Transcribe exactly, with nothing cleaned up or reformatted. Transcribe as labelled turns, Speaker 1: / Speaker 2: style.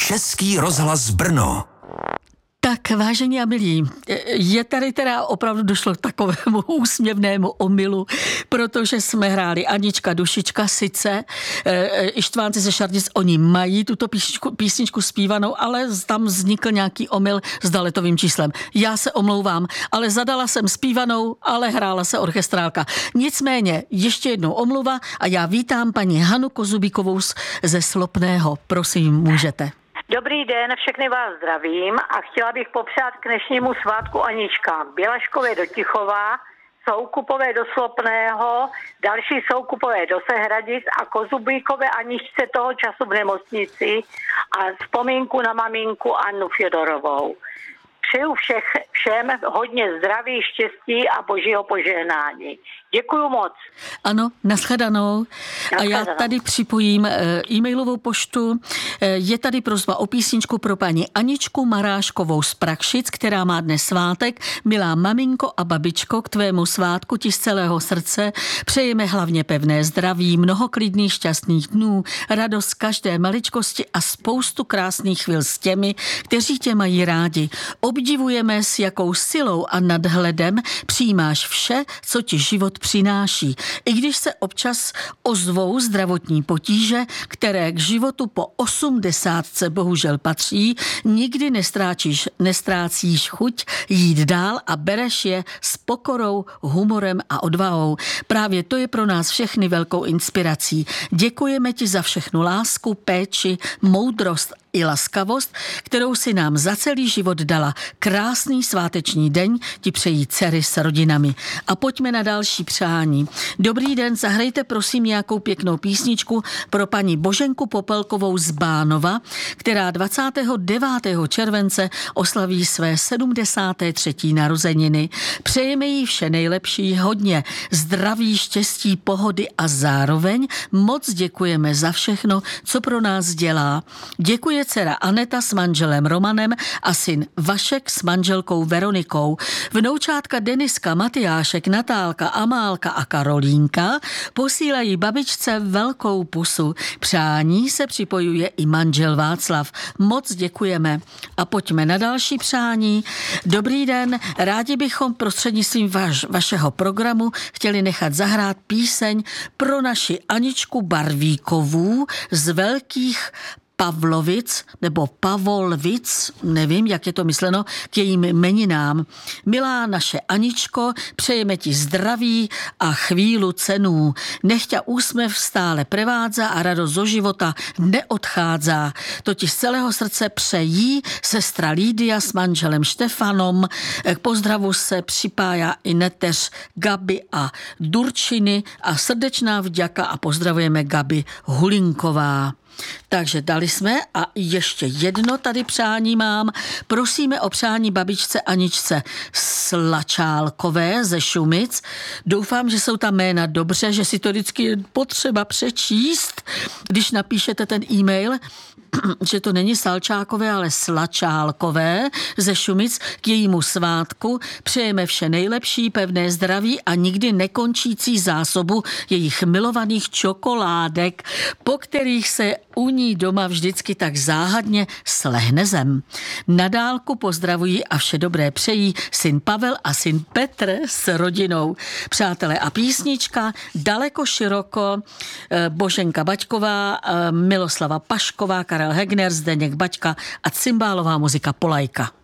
Speaker 1: Český rozhlas Brno.
Speaker 2: Tak, vážení a milí, je tady teda opravdu došlo k takovému úsměvnému omylu, protože jsme hráli Anička Dušička, sice Ištvánci ze Šardic, oni mají tuto písničku, písničku zpívanou, ale tam vznikl nějaký omyl s daletovým číslem. Já se omlouvám, ale zadala jsem zpívanou, ale hrála se orchestrálka. Nicméně, ještě jednou omluva a já vítám paní Hanu Kozubíkovou ze Slopného. Prosím, můžete.
Speaker 3: Dobrý den, všechny vás zdravím a chtěla bych popřát k dnešnímu svátku Anička. Bělaškové do Tichova, Soukupové do Slopného, další Soukupové do Sehradic a Kozubíkové Aničce toho času v nemocnici a vzpomínku na maminku Annu Fjodorovou. Přeju všech, všem hodně zdraví, štěstí a božího požehnání. Děkuju moc.
Speaker 2: Ano, nashledanou. A já tady připojím e-mailovou poštu. Je tady prosba o písničku pro paní Aničku Maráškovou z Prakšic, která má dnes svátek. Milá maminko a babičko, k tvému svátku ti z celého srdce přejeme hlavně pevné zdraví, mnoho klidných šťastných dnů, radost každé maličkosti a spoustu krásných chvil s těmi, kteří tě mají rádi. Obdivujeme, s jakou silou a nadhledem přijímáš vše, co ti život přináší. I když se občas ozvou zdravotní potíže, které k životu po osmdesátce bohužel patří, nikdy nestráčíš, nestrácíš chuť jít dál a bereš je s pokorou, humorem a odvahou. Právě to je pro nás všechny velkou inspirací. Děkujeme ti za všechnu lásku, péči, moudrost i laskavost, kterou si nám za celý život dala. Krásný sváteční den ti přejí dcery s rodinami. A pojďme na další přání. Dobrý den, zahrajte prosím nějakou pěknou písničku pro paní Boženku Popelkovou z Bánova, která dvacátého devátého července oslaví své sedmdesáté třetí narozeniny. Přejeme jí vše nejlepší, hodně zdraví, štěstí, pohody a zároveň moc děkujeme za všechno, co pro nás dělá. Děkuje dcera Aneta s manželem Romanem a syn Vašek s manželkou Veronikou. Vnoučátka Deniska, Matyášek, Natálka, Amálka a Karolínka posílají babičce velkou pusu. Přání se připojuje i manžel Václav. Moc děkujeme. A pojďme na další přání. Dobrý den, rádi bychom prostřednictvím vaš, vašeho programu chtěli nechat zahrát píseň pro naši Aničku Barvíkovou z Velkých Pavlovic nebo Pavolvic, nevím, jak je to mysleno, k jejím jmeninám. Milá naše Aničko, přejeme ti zdraví a chvílu cenů. Nech tě úsměv stále prevádza a radost zo života neodchází. To ti z celého srdce přejí sestra Lídia s manželem Štefanom. K pozdravu se připája i neteř Gabi a Durčiny a srdečná vďaka a pozdravujeme Gabi Hulinková. Takže dali jsme a ještě jedno tady přání mám. Prosíme o přání babičce Aničce Slačálkové ze Šumic. Doufám, že jsou tam jména dobře, že si to vždycky je potřeba přečíst, když napíšete ten e-mail, že to není Salčákové, ale Slačálkové ze Šumic k jejímu svátku. Přejeme vše nejlepší, pevné zdraví a nikdy nekončící zásobu jejich milovaných čokoládek, po kterých se u ní doma vždycky tak záhadně slehne zem. Na dálku pozdravují a vše dobré přejí syn Pavel a syn Petr s rodinou. Přátelé a písnička daleko široko Boženka Baťková, Miloslava Pašková, Karel Hegner, Zdeněk Baťka a cymbálová muzika Polajka.